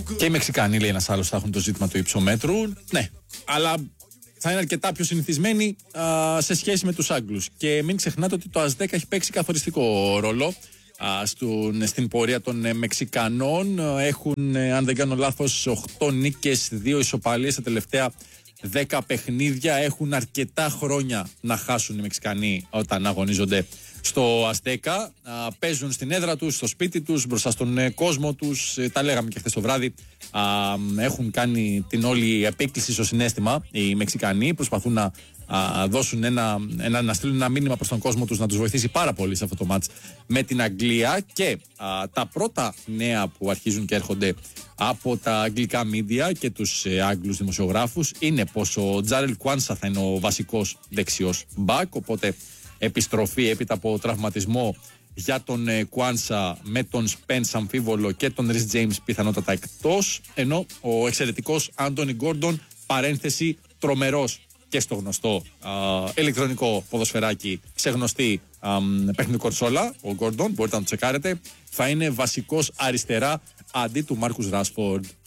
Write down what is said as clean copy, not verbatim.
Και οι Μεξικανοί, λέει ένας άλλος, θα έχουν το ζήτημα του υψομέτρου. Ναι, αλλά θα είναι αρκετά πιο συνηθισμένοι σε σχέση με τους Άγγλους. Και μην ξεχνάτε ότι το ΑΣ10 έχει παίξει καθοριστικό ρόλο στην πορεία των Μεξικανών. Έχουν, αν δεν κάνω λάθος, 8 νίκες, 2 ισοπαλίες στα τελευταία 10 παιχνίδια. Έχουν αρκετά χρόνια να χάσουν οι Μεξικανοί όταν αγωνίζονται στο Αστέκα. Παίζουν στην έδρα τους, στο σπίτι τους, μπροστά στον κόσμο τους. Τα λέγαμε και χθες το βράδυ. Έχουν κάνει την όλη επέκλειση στο συναίσθημα οι Μεξικανοί. Προσπαθούν να δώσουν να στείλουν ένα μήνυμα προς τον κόσμο τους, να τους βοηθήσει πάρα πολύ σε αυτό το μάτς με την Αγγλία. Και τα πρώτα νέα που αρχίζουν και έρχονται από τα αγγλικά μίντια και τους Άγγλους δημοσιογράφους είναι πως ο Τζάρελ Κουάνσα θα είναι ο βασικός δεξιός μπακ, οπότε επιστροφή έπειτα από τραυματισμό για τον Κουάνσα, με τον Σπένς αμφίβολο και τον Ρις Τζέιμς πιθανότατα εκτός, ενώ ο εξαιρετικός Άντονι Γκόρντον, παρένθεση, τρομερός και στο γνωστό ηλεκτρονικό ποδοσφαιράκι, σε γνωστή παιχνίδι κορσόλα, ο Γκόρντον, μπορείτε να το τσεκάρετε, θα είναι βασικός αριστερά αντί του Μάρκους Ράσφορντ.